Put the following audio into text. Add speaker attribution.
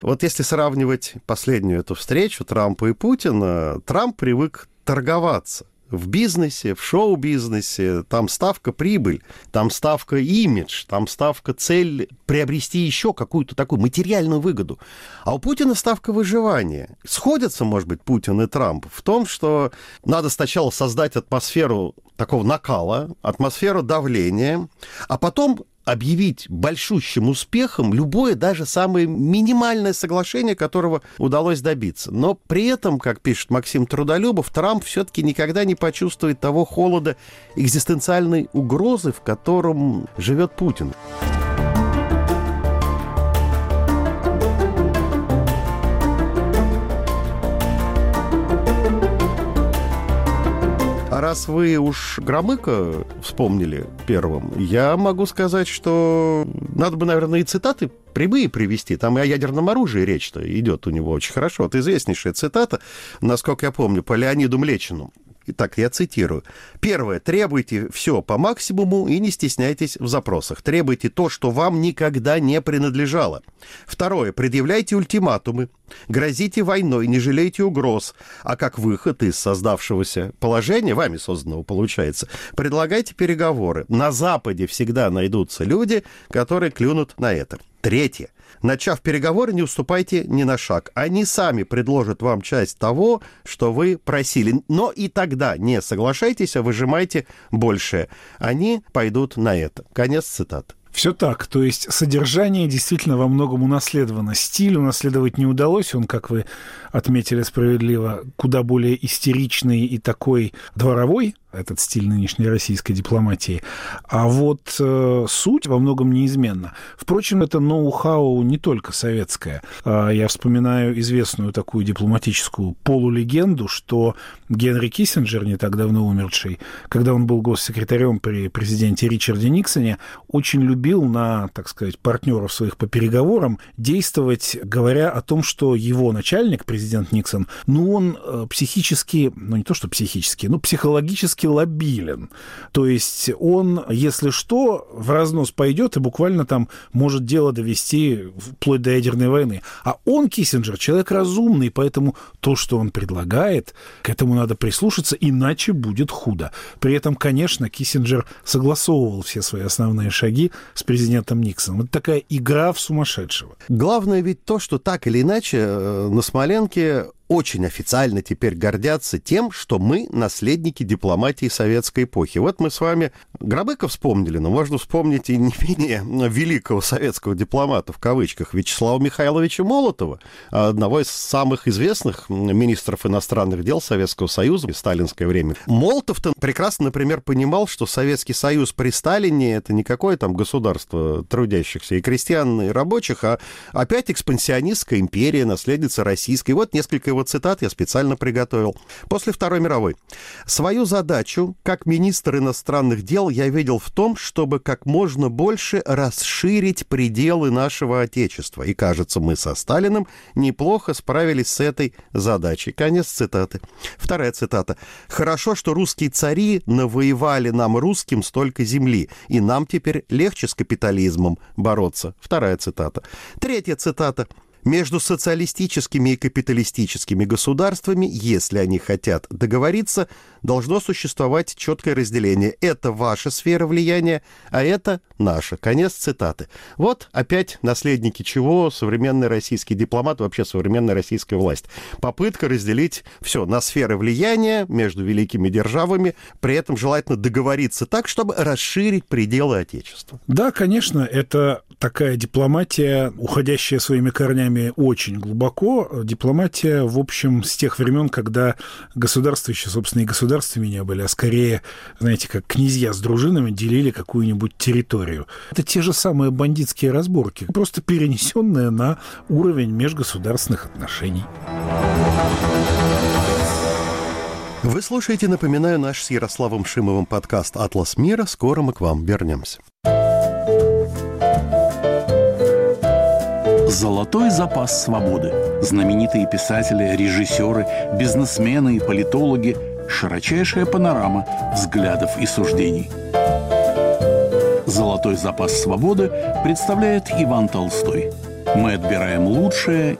Speaker 1: Вот если сравнивать последнюю эту встречу Трампа и Путина, Трамп привык торговаться. В бизнесе, в шоу-бизнесе, там ставка прибыль, там ставка имидж, там ставка цель приобрести еще какую-то такую материальную выгоду. А у Путина ставка выживания. Сходятся, может быть, Путин и Трамп в том, что надо сначала создать атмосферу такого накала, атмосферу давления, а потом объявить большущим успехом любое, даже самое минимальное соглашение, которого удалось добиться. Но при этом, как пишет Максим Трудолюбов, Трамп все-таки никогда не почувствует того холода экзистенциальной угрозы, в котором живет Путин. Раз вы уж Громыка вспомнили первым, я могу сказать, что надо бы, наверное, и цитаты прямые привести. Там и о ядерном оружии речь-то идет у него очень хорошо. Это известнейшая цитата, насколько я помню, по Леониду Млечину. Итак, я цитирую. Первое. Требуйте все по максимуму и не стесняйтесь в запросах. Требуйте то, что вам никогда не принадлежало. Второе. Предъявляйте ультиматумы. Грозите войной, не жалейте угроз. А как выход из создавшегося положения, вами созданного получается, предлагайте переговоры. На Западе всегда найдутся люди, которые клюнут на это. Третье. Начав переговоры, не уступайте ни на шаг. Они сами предложат вам часть того, что вы просили. Но и тогда не соглашайтесь, а выжимайте большее. Они пойдут на это. Конец цитаты.
Speaker 2: Все так, то есть содержание действительно во многом унаследовано. Стиль унаследовать не удалось, он, как вы отметили справедливо, куда более истеричный и такой дворовой, этот стиль нынешней российской дипломатии. А вот суть во многом неизменна. Впрочем, это ноу-хау не только советское. Я вспоминаю известную такую дипломатическую полулегенду, что Генри Киссинджер, не так давно умерший, когда он был госсекретарем при президенте Ричарде Никсоне, очень любил на, так сказать, партнеров своих по переговорам действовать, говоря о том, что его начальник, президент Никсон, он психически, не то что психически, психологически лобилен. То есть он, если что, в разнос пойдет и буквально там может дело довести вплоть до ядерной войны. А он, Киссинджер, человек разумный, поэтому то, что он предлагает, к этому надо прислушаться, иначе будет худо. При этом, конечно, Киссинджер согласовывал все свои основные шаги с президентом Никсоном. Это такая игра в сумасшедшего.
Speaker 1: Главное ведь то, что так или иначе на Смоленке очень официально теперь гордятся тем, что мы наследники дипломатии советской эпохи. Вот мы с вами Громыка вспомнили, но можно вспомнить и не менее великого советского дипломата, в кавычках, Вячеслава Михайловича Молотова, одного из самых известных министров иностранных дел Советского Союза в сталинское время. Молотов-то прекрасно, например, понимал, что Советский Союз при Сталине — это не какое там государство трудящихся и крестьян, и рабочих, а опять экспансионистская империя, наследница российской. Вот несколько его цитат я специально приготовил. После Второй мировой. Свою задачу, как министр иностранных дел, я видел в том, чтобы как можно больше расширить пределы нашего Отечества. И, кажется, мы со Сталиным неплохо справились с этой задачей. Конец цитаты. Вторая цитата. «Хорошо, что русские цари навоевали нам, русским, столько земли, и нам теперь легче с капитализмом бороться». Вторая цитата. Третья цитата. «Между социалистическими и капиталистическими государствами, если они хотят договориться, должно существовать четкое разделение. Это ваша сфера влияния, а это наша». Конец цитаты. Вот опять наследники чего современный российский дипломат, вообще современная российская власть. Попытка разделить все на сферы влияния между великими державами, при этом желательно договориться так, чтобы расширить пределы Отечества.
Speaker 2: Да, конечно, это такая дипломатия, уходящая своими корнями очень глубоко. Дипломатия, в общем, с тех времен, когда государства еще, собственно, и государствами не были, а скорее, знаете, как князья с дружинами делили какую-нибудь территорию. Это те же самые бандитские разборки, просто перенесенные на уровень межгосударственных отношений.
Speaker 1: Вы слушаете, напоминаю, наш с Ярославом Шимовым подкаст «Атлас мира». Скоро мы к вам вернемся.
Speaker 3: Золотой запас свободы. Знаменитые писатели, режиссеры, бизнесмены и политологи. Широчайшая панорама взглядов и суждений. Золотой запас свободы представляет Иван Толстой. Мы отбираем лучшее